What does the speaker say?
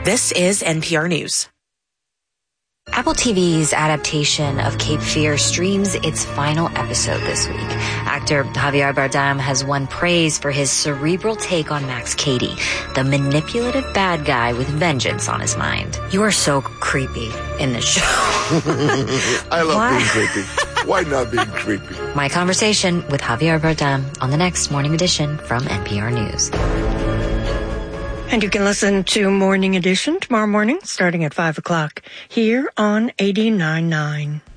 This is NPR News. Apple TV's adaptation of Cape Fear streams its final episode this week. Actor Javier Bardem has won praise for his cerebral take on Max Cady, the manipulative bad guy with vengeance on his mind. You are so creepy in this show. I love being creepy. Why not being creepy? My conversation with Javier Bardem on the next Morning Edition from NPR News. And you can listen to Morning Edition tomorrow morning starting at 5 o'clock here on 89.9.